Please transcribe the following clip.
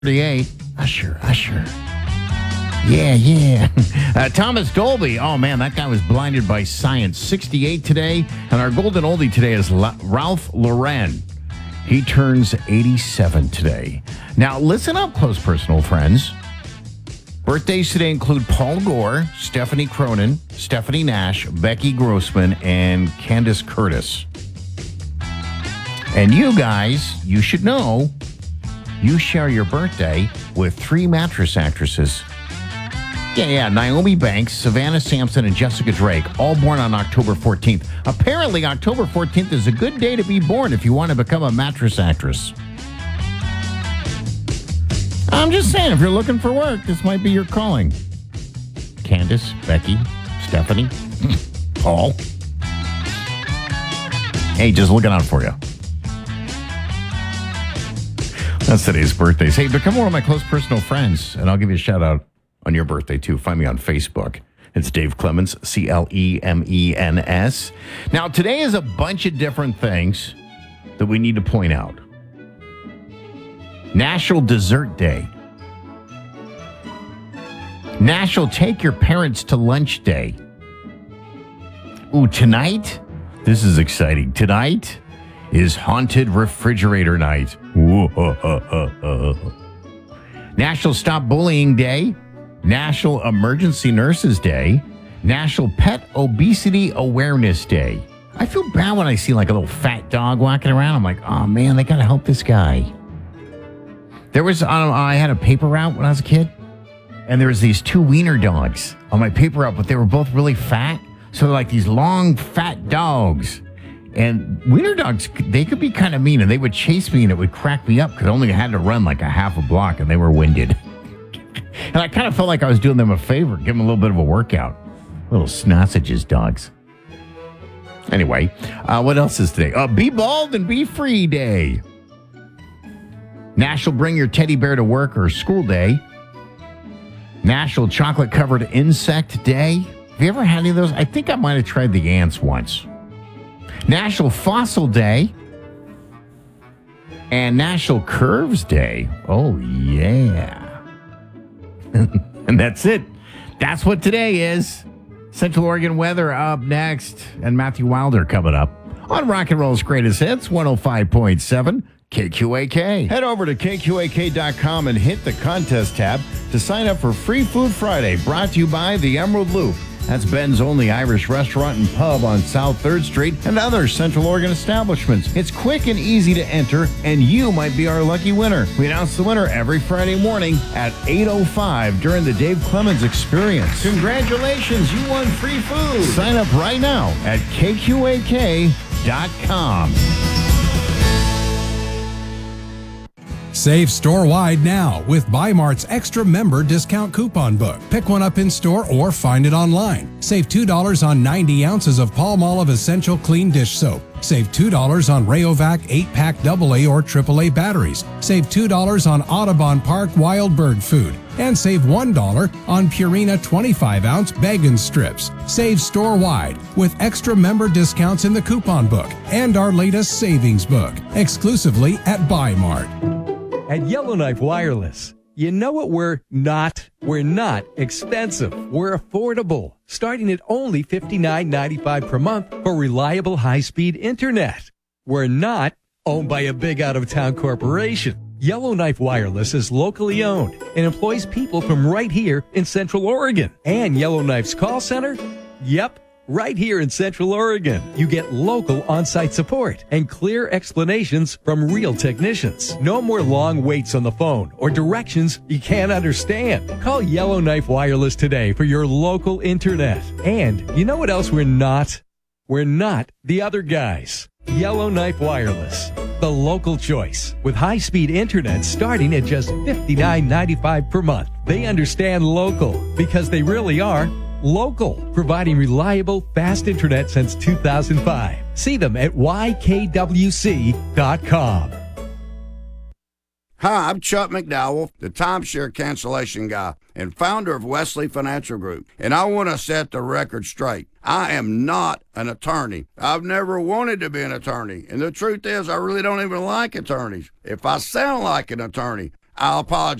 38. Usher. Yeah. Thomas Dolby. Oh, man, that guy was blinded by science. 68 today. And our golden oldie today is Ralph Lauren. He turns 87 today. Now, listen up, close personal friends. Birthdays today include Paul Gore, Stephanie Cronin, Stephanie Nash, Becky Grossman, and Candace Curtis. And you guys, you should know, you share your birthday with 3 mattress actresses. Yeah, Naomi Banks, Savannah Sampson, and Jessica Drake, all born on October 14th. Apparently, October 14th is a good day to be born if you want to become a mattress actress. I'm just saying, if you're looking for work, this might be your calling. Candace, Becky, Stephanie, Paul. Hey, just looking out for you. That's today's birthdays. Hey, become one of my close personal friends, and I'll give you a shout out on your birthday, too. Find me on Facebook. It's Dave Clemens, Clemens. Now, today is a bunch of different things that we need to point out. National Dessert Day. National Take Your Parents to Lunch Day. Ooh, tonight? This is exciting. Tonight is Haunted Refrigerator Night. National Stop Bullying Day. National Emergency Nurses Day. National Pet Obesity Awareness Day. I feel bad when I see like a little fat dog walking around. I'm like, oh man, they got to help this guy. There was, I had a paper route when I was a kid, and there was these 2 wiener dogs on my paper route, but they were both really fat. So they're like these long, fat dogs. And wiener dogs, they could be kind of mean, and they would chase me, and it would crack me up because I only had to run like a half a block, and they were winded. And I kind of felt like I was doing them a favor, give them a little bit of a workout. Little sausages, dogs. Anyway, what else is today? Be Bald and Be Free Day. National Bring Your Teddy Bear to Work or School Day. National Chocolate Covered Insect Day. Have you ever had any of those? I think I might have tried the ants once. National Fossil Day. And National Curves Day. Oh, yeah. And that's it. That's what today is. Central Oregon weather up next. And Matthew Wilder coming up on Rock and Roll's Greatest Hits, 105.7 KQAK. Head over to KQAK.com and hit the contest tab to sign up for Free Food Friday, brought to you by the Emerald Loop. That's Ben's only Irish restaurant and pub on South 3rd Street and other Central Oregon establishments. It's quick and easy to enter, and you might be our lucky winner. We announce the winner every Friday morning at 8:05 during the Dave Clemens Experience. Congratulations, you won free food. Sign up right now at KQAK.com. Save store-wide now with Buy Mart's extra member discount coupon book. Pick one up in store or find it online. Save $2 on 90 ounces of Palmolive Essential Clean Dish Soap. Save $2 on Rayovac 8-pack AA or AAA batteries. Save $2 on Audubon Park Wild Bird Food. And save $1 on Purina 25-ounce bacon strips. Save store-wide with extra member discounts in the coupon book and our latest savings book, exclusively at Buy Mart. At Yellowknife Wireless, you know what we're not? We're not expensive. We're affordable, starting at only $59.95 per month for reliable high-speed internet. We're not owned by a big out-of-town corporation. Yellowknife Wireless is locally owned and employs people from right here in Central Oregon. And Yellowknife's call center? Yep. Right here in Central Oregon, you get local on-site support and clear explanations from real technicians. No more long waits on the phone or directions you can't understand. Call Yellowknife Wireless today for your local internet. And you know what else we're not? We're not the other guys. Yellowknife Wireless, the local choice, with high-speed internet starting at just $59.95 per month. They understand local because they really are local, providing reliable, fast internet since 2005. See them at ykwc.com. Hi, I'm Chuck McDowell, the timeshare cancellation guy and founder of Wesley Financial Group, and I want to set the record straight. I am not an attorney. I've never wanted to be an attorney, and the truth is I really don't even like attorneys. If I sound like an attorney, I'll apologize.